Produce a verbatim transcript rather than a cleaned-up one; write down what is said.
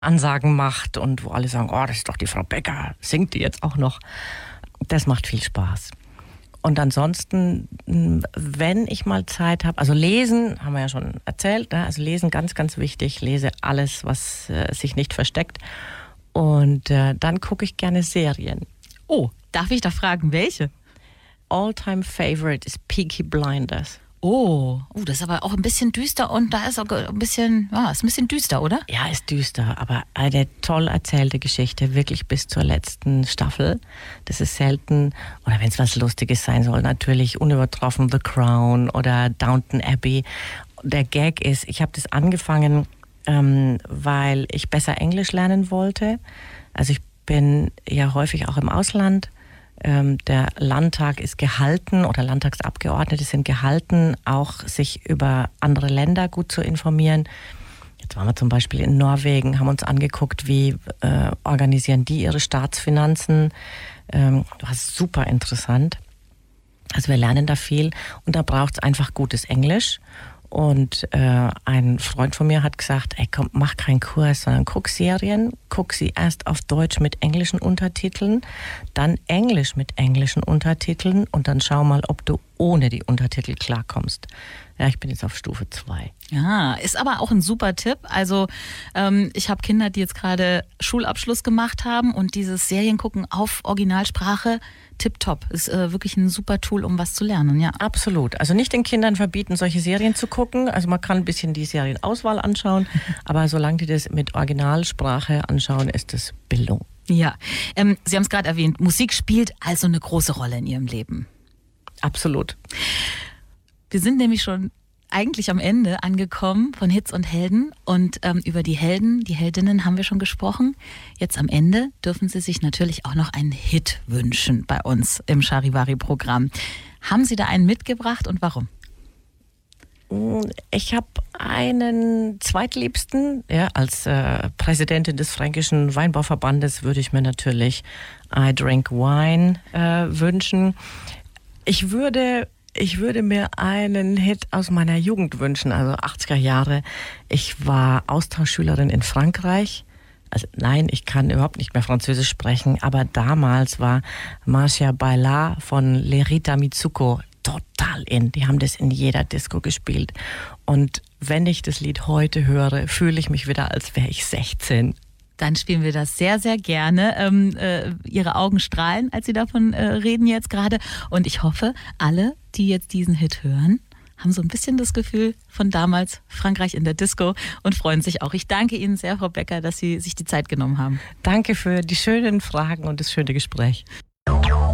Ansagen macht und wo alle sagen, oh, das ist doch die Frau Becker, singt die jetzt auch noch. Das macht viel Spaß. Und ansonsten, wenn ich mal Zeit habe, also lesen, haben wir ja schon erzählt, ne? Also lesen ganz, ganz wichtig. Ich lese alles, was äh, sich nicht versteckt. Und äh, dann gucke ich gerne Serien. Oh, darf ich da fragen, welche? All-time favorite ist Peaky Blinders. Oh, oh, das ist aber auch ein bisschen düster und da ist auch ein bisschen, ja, ist ein bisschen düster, oder? Ja, ist düster, aber eine toll erzählte Geschichte, wirklich bis zur letzten Staffel. Das ist selten, oder wenn es was Lustiges sein soll, natürlich unübertroffen The Crown oder Downton Abbey. Der Gag ist, ich habe das angefangen, ähm, weil ich besser Englisch lernen wollte. Also ich bin ja häufig auch im Ausland. Der Landtag ist gehalten oder Landtagsabgeordnete sind gehalten, auch sich über andere Länder gut zu informieren. Jetzt waren wir zum Beispiel in Norwegen, haben uns angeguckt, wie äh, organisieren die ihre Staatsfinanzen. Ähm, war super interessant. Also wir lernen da viel und da braucht es einfach gutes Englisch. Und äh, ein Freund von mir hat gesagt, ey komm, mach keinen Kurs, sondern guck Serien, guck sie erst auf Deutsch mit englischen Untertiteln, dann Englisch mit englischen Untertiteln und dann schau mal, ob du ohne die Untertitel klarkommst. Ja, ich bin jetzt auf Stufe zwei. Ja, ist aber auch ein super Tipp. Also ähm, ich habe Kinder, die jetzt gerade Schulabschluss gemacht haben und dieses Seriengucken auf Originalsprache, tipptopp. Ist äh, wirklich ein super Tool, um was zu lernen, ja. Absolut. Also nicht den Kindern verbieten, solche Serien zu gucken. Also man kann ein bisschen die Serienauswahl anschauen, aber solange die das mit Originalsprache anschauen, ist das Bildung. Ja, ähm, Sie haben es gerade erwähnt, Musik spielt also eine große Rolle in Ihrem Leben. Absolut. Wir sind nämlich schon eigentlich am Ende angekommen von Hits und Helden und ähm, über die Helden, die Heldinnen haben wir schon gesprochen. Jetzt am Ende dürfen Sie sich natürlich auch noch einen Hit wünschen bei uns im Charivari-Programm. Haben Sie da einen mitgebracht und warum? Ich habe einen zweitliebsten, ja, als äh, Präsidentin des Fränkischen Weinbauverbandes würde ich mir natürlich I Drink Wine äh, wünschen. Ich würde Ich würde mir einen Hit aus meiner Jugend wünschen, also achtziger Jahre. Ich war Austauschschülerin in Frankreich. Also nein, ich kann überhaupt nicht mehr Französisch sprechen, aber damals war Marcia Baila von Lerita Mitsuko total in. Die haben das in jeder Disco gespielt. Und wenn ich das Lied heute höre, fühle ich mich wieder, als wäre ich sechzehn. Dann spielen wir das sehr, sehr gerne. Ähm, äh, Ihre Augen strahlen, als Sie davon äh, reden jetzt gerade. Und ich hoffe, alle, die jetzt diesen Hit hören, haben so ein bisschen das Gefühl von damals Frankreich in der Disco und freuen sich auch. Ich danke Ihnen sehr, Frau Becker, dass Sie sich die Zeit genommen haben. Danke für die schönen Fragen und das schöne Gespräch.